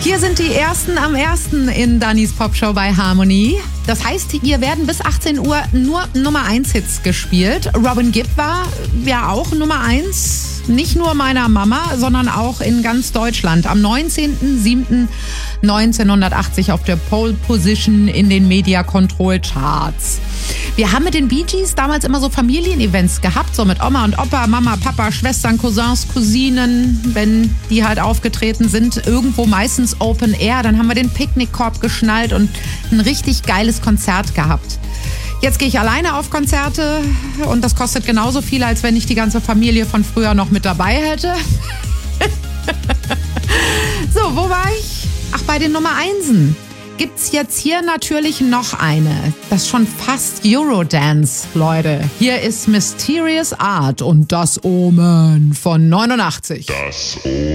Hier sind die ersten am 1. in Dannys Popshow bei Harmony. Das heißt, hier werden bis 18 Uhr nur Nummer 1 Hits gespielt. Robin Gibb war ja auch Nummer 1. Nicht nur meiner Mama, sondern auch in ganz Deutschland. Am 19.07.1980 auf der Pole Position in den Media Control Charts. Wir haben mit den Bee Gees damals immer so Familienevents gehabt, so mit Oma und Opa, Mama, Papa, Schwestern, Cousins, Cousinen, wenn die halt aufgetreten sind, irgendwo meistens Open Air. Dann haben wir den Picknickkorb geschnallt und ein richtig geiles Konzert gehabt. Jetzt gehe ich alleine auf Konzerte und das kostet genauso viel, als wenn ich die ganze Familie von früher noch mit dabei hätte. So, wo war ich? Ach, bei den Nummer 1. Gibt's jetzt hier natürlich noch eine. Das ist schon fast Eurodance, Leute. Hier ist Mysterious Art und Das Omen von 89. Das Omen.